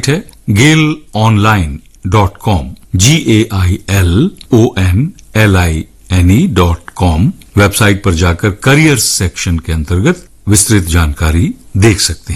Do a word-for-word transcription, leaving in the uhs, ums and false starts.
Website है गेल online dot com, ji A I L O N L I N E dot com. Website पर जाकर career section के अंतर्गत विस्तृत जानकारी देख सकते हैं।